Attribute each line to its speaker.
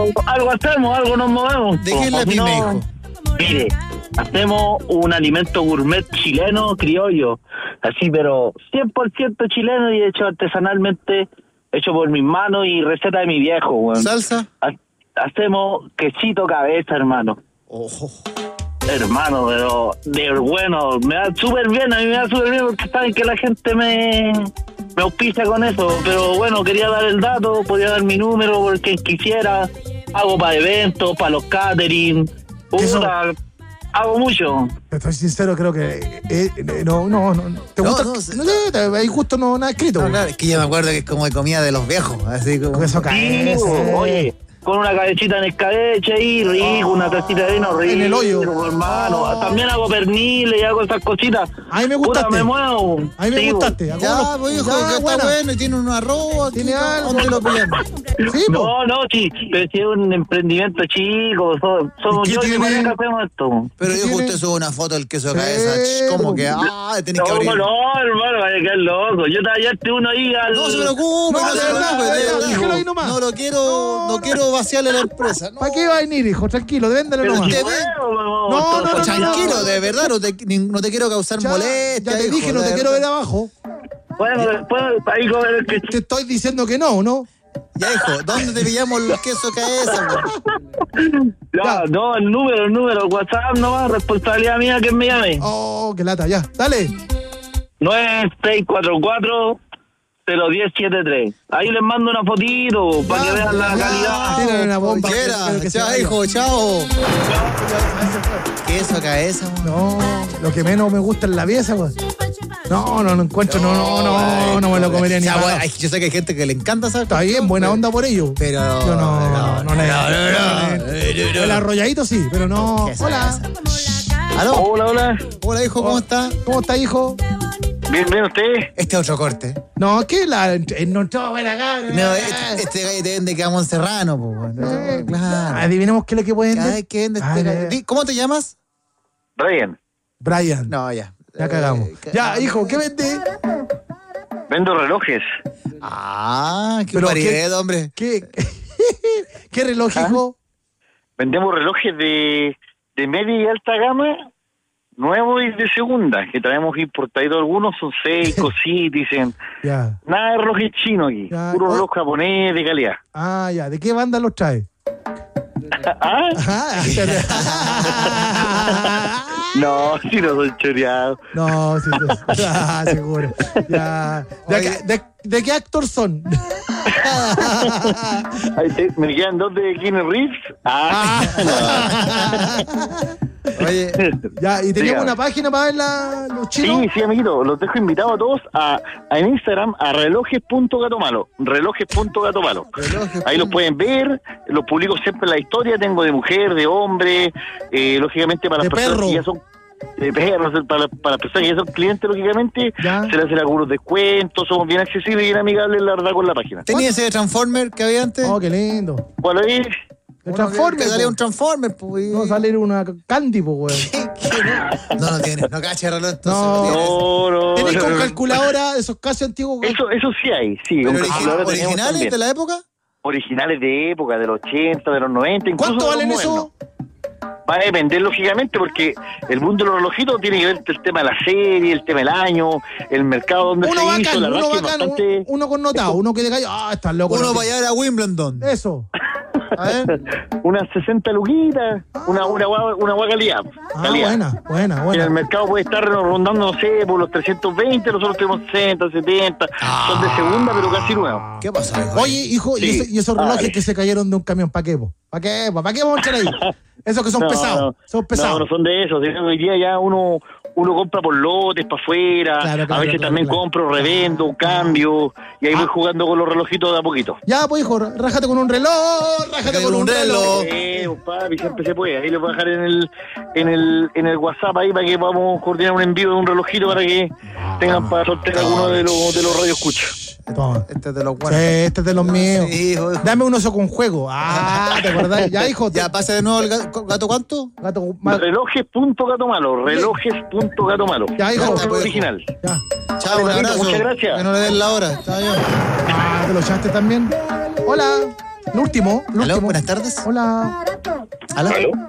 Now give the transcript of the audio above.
Speaker 1: algo hacemos, algo nos movemos.
Speaker 2: ¿De qué es la pyme, hijo?
Speaker 1: Mire, hacemos un alimento gourmet chileno, criollo, así, pero 100% chileno y hecho artesanalmente, hecho por mis manos y receta de mi viejo, weón.
Speaker 2: ¿Salsa?
Speaker 1: Hacemos quesito cabeza, hermano.
Speaker 2: Ojo.
Speaker 1: Hermano, pero de bueno, me da súper bien, a mí me da súper bien porque saben que la gente me auspicia con eso, pero bueno, quería dar el dato, podía dar mi número por quien quisiera, hago para eventos, para los catering, hago mucho.
Speaker 3: Estoy sincero, creo que no. ¿Te gusta? No, ahí justo no nada escrito.
Speaker 2: No, claro, es que yo me acuerdo que es como de comida de los viejos, así como
Speaker 3: eso cae.
Speaker 1: Oye, con una cabecita en escabeche ahí, rico, una tacita de vino rico.
Speaker 3: En el hoyo.
Speaker 1: Hermano. También hago perniles y hago esas cositas.
Speaker 3: A mí me gustaste.
Speaker 1: Puta, me muevo.
Speaker 3: A mí me gustaste.
Speaker 2: Ya, pues hijo, que está bueno y tiene un arroz.
Speaker 3: Tiene algo.
Speaker 2: ¿Dónde lo pillamos?
Speaker 3: ¿Sí,
Speaker 1: no, sí, pero si es un emprendimiento chico, somos yo y mi pareja hacemos esto.
Speaker 2: Pero hijo, usted sube una foto del queso de cabeza, como que, tenés que abrir.
Speaker 1: No, hermano, vaya a quedar loco. Yo te hallaste uno ahí al...
Speaker 2: No se preocupe, no se preocupe.
Speaker 3: Déjalo ahí nomás.
Speaker 2: No quiero vaciarle la empresa.
Speaker 3: ¿Para qué va a venir, hijo? Tranquilo, véndelo nomás.
Speaker 1: No,
Speaker 2: tranquilo, de verdad, no te quiero causar molestia.
Speaker 3: Ya te dije, no te quiero ver abajo.
Speaker 1: Bueno, después ahí comer que...
Speaker 3: Te estoy diciendo que no.
Speaker 2: Ya, hijo, ¿dónde te pillamos los quesos cabeza?
Speaker 1: No, el número, WhatsApp nomás, responsabilidad mía que me llame.
Speaker 3: Oh, qué lata, ya, dale.
Speaker 1: 9644-01073. Ahí les mando una fotito para que vean la calidad.
Speaker 3: Tienen una bomba.
Speaker 2: Chao, hijo, chao. Queso cabeza,
Speaker 3: no, lo que menos me gusta es la pieza, pues. No encuentro, no me lo comería ni nada.
Speaker 2: Yo sé que hay gente que le encanta, ¿sabes?
Speaker 3: Está bien, buena onda por ello.
Speaker 2: Pero
Speaker 3: yo no. El arrolladito sí, pero no. Hola.
Speaker 2: ¿Aló?
Speaker 1: Hola.
Speaker 2: Hola, hijo, ¿cómo está?
Speaker 3: ¿Cómo está, hijo?
Speaker 1: Bien, ¿usted?
Speaker 2: Este es otro corte.
Speaker 3: No, ¿qué? No entró buena acá.
Speaker 2: No, este gallo te vende Camón Serrano, pues. Claro.
Speaker 3: Adivinemos qué es lo que puede vender.
Speaker 2: ¿Qué vende este gallo? ¿Cómo te llamas?
Speaker 1: Brian.
Speaker 2: No, ya.
Speaker 3: Ya cagamos. Ya, hijo, ¿qué vende?
Speaker 1: Vendo relojes.
Speaker 2: Qué variedad, hombre.
Speaker 3: ¿Qué reloj, hijo?
Speaker 1: Vendemos relojes de media y alta gama, nuevos y de segunda, que traemos importados algunos, son Seiko, Citizen.
Speaker 3: Ya.
Speaker 1: Nada de relojes chinos aquí, puro reloj japonés de calidad.
Speaker 3: Ya. ¿De qué banda los trae?
Speaker 1: No, si no son choreados.
Speaker 3: No, sí, seguro. Ya. ¿De qué actor son?
Speaker 1: Me quedan dos de Keanu Reeves.
Speaker 2: Oye,
Speaker 3: ya, y teníamos una página para ver los chinos.
Speaker 1: Sí, amiguito, los dejo invitados a todos en Instagram a relojes.gatomalo. Relojes.gatomalo. Ahí los pueden ver, los publico siempre en la historia, tengo de mujer, de hombre, lógicamente para las personas que ya son de perros, para las personas que ya son clientes, lógicamente, se les hacen algunos descuentos, somos bien accesibles y bien amigables, la verdad, con la página.
Speaker 2: ¿Tenía ese Transformer que había antes?
Speaker 3: Oh, qué lindo.
Speaker 1: ¿Cuál es?
Speaker 3: El Transformer.
Speaker 2: Que salía un Transformer, pues.
Speaker 3: No, salir una Candy, pues, weón.
Speaker 2: No tiene, no cacha reloj, entonces.
Speaker 1: No.
Speaker 3: ¿Tenés con calculadora esos casi antiguos?
Speaker 1: Eso sí hay, sí.
Speaker 2: ¿Pero originales de la época?
Speaker 1: Originales de época, de los 80, de los 90, incluso.
Speaker 3: ¿Cuánto valen eso?
Speaker 1: Va a depender, lógicamente, porque el mundo de los relojitos tiene que ver el tema de la serie, el tema del año, el mercado donde
Speaker 3: uno
Speaker 1: se
Speaker 3: bacán,
Speaker 1: hizo, la verdad que bastante...
Speaker 3: Uno connotado, uno que diga, estás loco.
Speaker 2: Uno para llegar a Wimbledon.
Speaker 3: Eso.
Speaker 2: A ver.
Speaker 1: Unas 60 luquitas, una buena calidad.
Speaker 3: Buena.
Speaker 1: En el mercado puede estar rondando, no sé, por los 320, nosotros tenemos 60, 70, son de segunda, pero casi nuevos.
Speaker 2: ¿Qué pasa, hijo?
Speaker 3: Oye, hijo,
Speaker 1: sí.
Speaker 3: ¿y esos relojes que se cayeron de un camión, para qué? ¿Para qué vamos a echar ahí? Esos que son pesados. Son pesados.
Speaker 1: No son de esos. Hoy día ya uno compra por lotes para afuera. Claro, a veces también compro, revendo, cambio. Y ahí voy jugando con los relojitos de a poquito.
Speaker 3: Ya, pues, hijo, rájate con un reloj. Rájate con un reloj.
Speaker 1: Papi, siempre se puede. Ahí lo voy a dejar en el WhatsApp ahí para que podamos coordinar un envío de un relojito para que tengan para sortear alguno de los radioescuchas.
Speaker 2: Este es de los buenos.
Speaker 3: Sí, este es de los míos.
Speaker 2: Sí, hijo.
Speaker 3: Dame un oso con juego. ¿Te acordás? Ya, hijo.
Speaker 2: Ya, pasa de nuevo el gato, ¿cuánto?
Speaker 1: Relojes.gatomalo. Relojes.gatomalo.
Speaker 3: Ya, hijo.
Speaker 1: Original.
Speaker 3: Ya.
Speaker 2: Chao, un abrazo.
Speaker 1: Muchas gracias.
Speaker 2: Que no le den la hora. Está bien.
Speaker 3: ¿Te lo echaste también? Hola. Lo último.
Speaker 2: Aló, buenas tardes.
Speaker 3: Hola.
Speaker 2: ¿Aló?